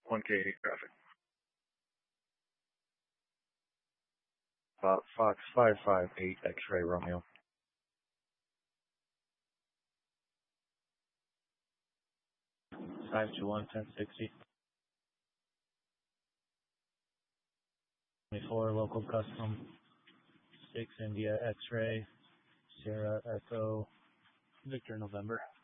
1K traffic. Fox 558 X-ray Romeo. 521 1060. 24 local custom. 6 India X-ray. Sierra Echo. Victor November.